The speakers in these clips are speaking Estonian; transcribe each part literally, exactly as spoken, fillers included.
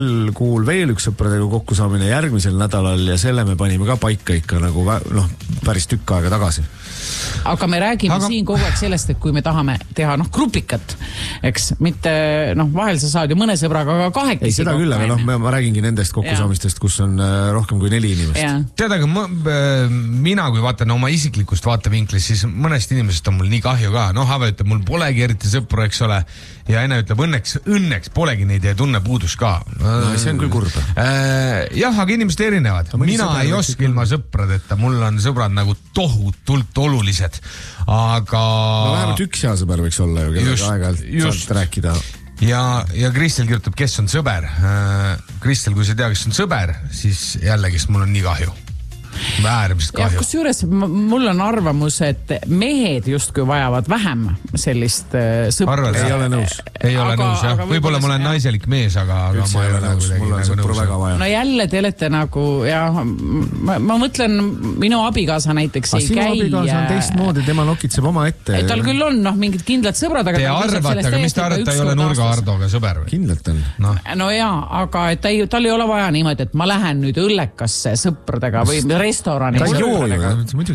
kuul veel üks sõpradega kokkusaamine järgmisel nädalal ja selle me panime ka paika ikka nagu noh, päris tükk aega tagasi. Aga me räägime aga... siin kogu aeg sellest, et kui me tahame teha noh, grupikat, eks, mitte noh, vahel sa saad ju mõne sõbraga ka kahekesi. Ei, seda küll, aga noh, ma räägingi nendest kokkusaamistest, kus on rohkem kui neli inimest. Tead, aga ma, mina kui vaatan oma isiklikust vaatevinklis, siis mõnest inimesest on mul nii kahju ka. Noh, Ave ütleb, mul polegi eriti sõpru, eks ole. Ja enne ütleb, õnneks, õnneks polegi neid ja tunne puudus ka. No, see on küll kurb. Äh, jah, aga inimesed erinevad. Mina ei oska ilma sõpradeta. Mul on sõbrad nagu tohutult olulised. Aga... No vähemalt üks hea sõber võiks olla ju, kellega aeg-ajalt saad rääkida. Ja, ja Kristel kirjutab, kes on sõber. Äh, Kristel, kui sa tea, kes on sõber, siis jällegi mul on nii kahju. Väärmist kahju. Ja kus juures mul on arvamus, et mehed justkui vajavad vähem sellist sõpra. Ei ole nõus. Ei ole aga, nõus, jah. Võib-olla ma olen naiselik mees, aga, aga ma ei ole nõus. Mul on sõpru väga vaja. No jälle te olete nagu, jah, ma, ma mõtlen, minu abikaasa näiteks ei käi. Sinu abikaasa on teistmoodi, tema nokitseb oma ette. Tal küll on noh, mingid kindlad sõbrad, aga te arvate, aga mis te arvate, ta ei ole Nurga Ardoga sõber või? Kindlalt on. No, no jaa, aga et ta ei, tal ei ole vaja niimoodi, et ma lähen nüüd õllekasse sõpradega või restorani. Ta ei joo ju.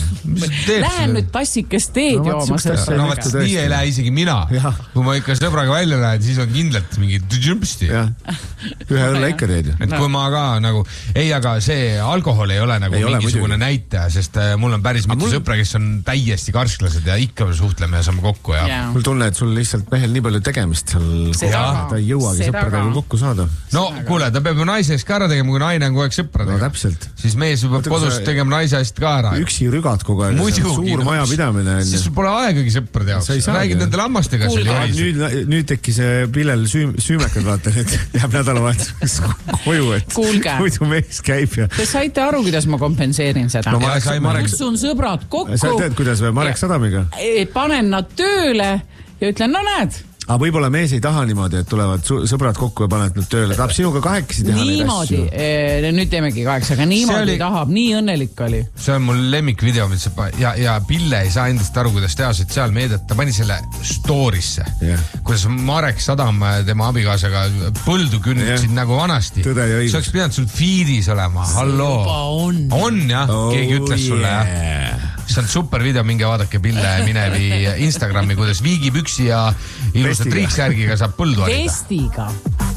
Lähen nüüd tassikest teed no, jooma. No vaat, nii ei lähe isegi mina. Ja. Kui ma ikka sõbraga välja lähen, siis on kindlalt mingi džümpsti. Ühe õlle ikka teed ju. Et kui ma ka nagu, ei, aga see alkohol ei ole nagu ei mingisugune ole, näitaja, sest mul on päris mitu mul... sõpra, kes on täiesti karsklased ja ikka suhtleme ja saame kokku. Ja... Yeah. Mul tunne, et sul lihtsalt mehel nii palju tegemist seal koha, ta ei jõuagi sõpradega kokku saada. No kuule, ta peab ju naiseks ka ära tegema, kui naine on kogu aeg sõpradega. No täpselt. Siis mees peab kodus tegema naise asjad ka ära. Üksi rügad kogu aeg. Suur no, maja pidamine. Siis sul pole aegagi sõprade jaoks. Räägid nende lammastega. Nüüd, nüüd tekkis Pillel süüm, süümekad vaata, et jääb nädalavahetus koju, et Kuulge. Muidu mees käib. Ja... Te saite aru, kuidas ma kompenseerin seda? No, Marek, Marek... Kutsun sõbrad kokku. Sa teed, kuidas või Marek ja... Sadamiga? Panen nad tööle ja ütlen, no näed. Aga võib-olla mees ei taha niimoodi, et tulevad sõbrad kokku ja panevad nad tööle. Tahab sinuga kahekesi teha niimoodi, e, nüüd teemegi kaheksa, aga niimoodi oli, tahab, nii õnnelik oli. See on mul lemmikvideo, ja, ja Pille ei saa endast aru, kuidas teha sotsiaalmeediat. Ta pani selle story'sse, yeah. Kuidas Marek Sadam tema abikaasaga põldu künnitasid yeah. nagu vanasti. Tõde ja õigus. See oleks pidanud sul feedis olema, halloo. On. On, jah, oh, keegi ütles sulle, yeah. jah. See on super video, minge vaadake Pille Minevi Instagrami, kuidas viigipüksi ja ilusat riiksärgiga saab põldu harida. Vestiga.